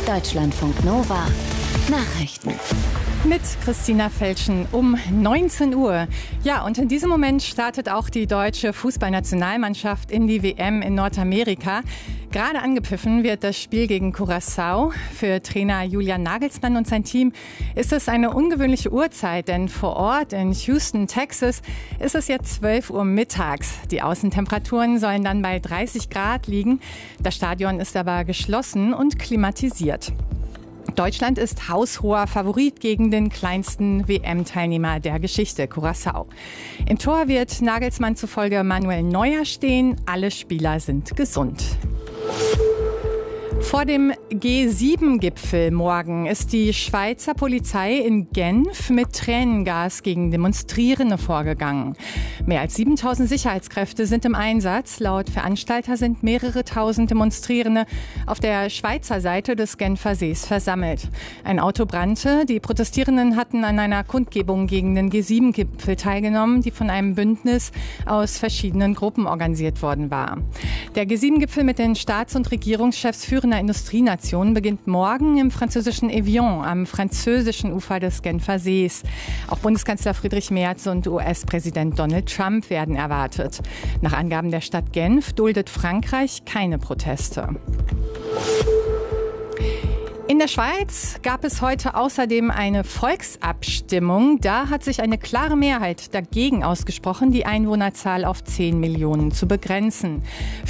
Deutschlandfunk Nova Nachrichten. Mit Christina Felschen um 19 Uhr. Ja, und in diesem Moment startet auch die deutsche Fußballnationalmannschaft in die WM in Nordamerika. Gerade angepfiffen wird das Spiel gegen Curaçao. Für Trainer Julian Nagelsmann und sein Team ist es eine ungewöhnliche Uhrzeit, denn vor Ort in Houston, Texas, ist es jetzt 12 Uhr mittags. Die Außentemperaturen sollen dann bei 30 Grad liegen. Das Stadion ist aber geschlossen und klimatisiert. Deutschland ist haushoher Favorit gegen den kleinsten WM-Teilnehmer der Geschichte, Curaçao. Im Tor wird Nagelsmann zufolge Manuel Neuer stehen. Alle Spieler sind gesund. Vor dem G7-Gipfel morgen ist die Schweizer Polizei in Genf mit Tränengas gegen Demonstrierende vorgegangen. Mehr als 7000 Sicherheitskräfte sind im Einsatz. Laut Veranstalter sind mehrere tausend Demonstrierende auf der Schweizer Seite des Genfer Sees versammelt. Ein Auto brannte. Die Protestierenden hatten an einer Kundgebung gegen den G7-Gipfel teilgenommen, die von einem Bündnis aus verschiedenen Gruppen organisiert worden war. Der G7-Gipfel mit den Staats- und Regierungschefs führender Industrienationen beginnt morgen im französischen Evian am französischen Ufer des Genfer Sees. Auch Bundeskanzler Friedrich Merz und US-Präsident Donald Trump werden erwartet. Nach Angaben der Stadt Genf duldet Frankreich keine Proteste. In der Schweiz gab es heute außerdem eine Volksabstimmung. Da hat sich eine klare Mehrheit dagegen ausgesprochen, die Einwohnerzahl auf 10 Millionen zu begrenzen.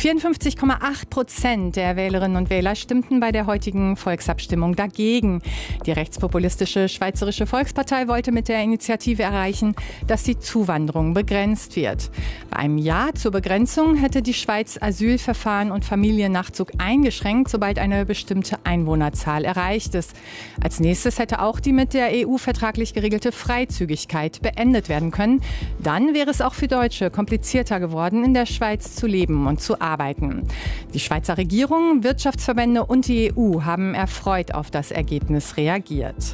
54,8% der Wählerinnen und Wähler stimmten bei der heutigen Volksabstimmung dagegen. Die rechtspopulistische Schweizerische Volkspartei wollte mit der Initiative erreichen, dass die Zuwanderung begrenzt wird. Bei einem Ja zur Begrenzung hätte die Schweiz Asylverfahren und Familiennachzug eingeschränkt, sobald eine bestimmte Einwohnerzahl erreicht ist. Als nächstes hätte auch die mit der EU vertraglich geregelte Freizügigkeit beendet werden können. Dann wäre es auch für Deutsche komplizierter geworden, in der Schweiz zu leben und zu arbeiten. Die Schweizer Regierung, Wirtschaftsverbände und die EU haben erfreut auf das Ergebnis reagiert.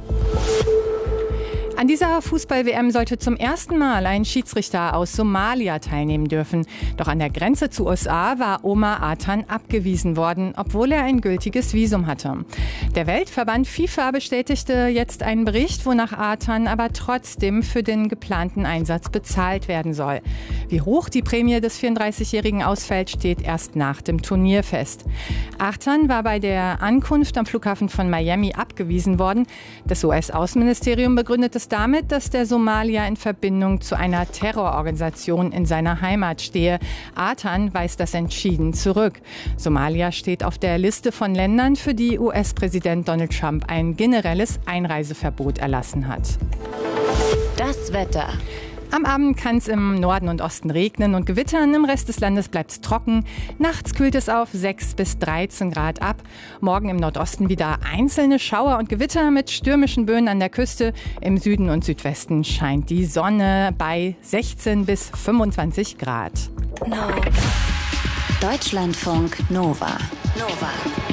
An dieser Fußball-WM sollte zum ersten Mal ein Schiedsrichter aus Somalia teilnehmen dürfen. Doch an der Grenze zu USA war Omar Atan abgewiesen worden, obwohl er ein gültiges Visum hatte. Der Weltverband FIFA bestätigte jetzt einen Bericht, wonach Atan aber trotzdem für den geplanten Einsatz bezahlt werden soll. Wie hoch die Prämie des 34-Jährigen ausfällt, steht erst nach dem Turnier fest. Atan war bei der Ankunft am Flughafen von Miami abgewiesen worden. Das US-Außenministerium begründet es damit, dass der Somalier in Verbindung zu einer Terrororganisation in seiner Heimat stehe. Atan weist das entschieden zurück. Somalia steht auf der Liste von Ländern, für die US-Präsident Donald Trump ein generelles Einreiseverbot erlassen hat. Das Wetter. Am Abend kann es im Norden und Osten regnen und gewittern. Im Rest des Landes bleibt es trocken. Nachts kühlt es auf 6 bis 13 Grad ab. Morgen im Nordosten wieder einzelne Schauer und Gewitter mit stürmischen Böen an der Küste. Im Süden und Südwesten scheint die Sonne bei 16 bis 25 Grad. Deutschlandfunk Nova.